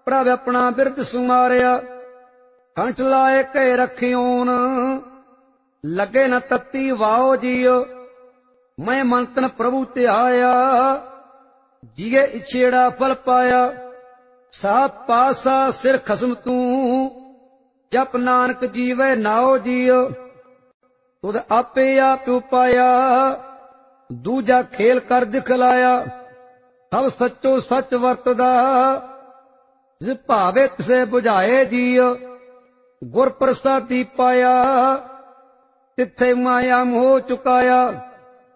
ਪ੍ਰਭ ਆਪਣਾ ਬਿਰਦ ਸੁਮਾਰਿਆ। ਕੰਠ ਲਾਏ ਕੈ ਰਖਿਓਨ ਲੱਗੇ ਨ ਤਤੀ ਵਾਓ ਜੀਓ। ਮੈਂ ਮੰਤਨ ਪ੍ਰਭੂ ਧਿਆਇਆ ਜੀਏ ਇਛੇੜਾ ਫਲ ਪਾਇਆ। ਸਾਤ ਪਾਸਾ ਸਿਰ ਖਸਮ ਤੂੰ ਜਪ ਨਾਨਕ ਜੀਵੇ ਨਾਓ ਜੀਓ। ਤੁਧ ਆਪੇ ਆਪ ਉਪਾਇਆ ਦੂਜਾ ਖੇਲ ਕਰ ਦਿਖਲਾਇਆ। ਸਭ ਸੱਚੋ ਸੱਚ ਵਰਤਦਾ ਜਿ ਭਾਵੇ ਤਿਸੇ ਬੁਝਾਏ ਜੀਓ। ਗੁਰ ਪ੍ਰਸਾਦੀ ਪਾਇਆ ਤਿੱਥੇ ਮਾਇਆ ਮੋਹ ਚੁਕਾਇਆ।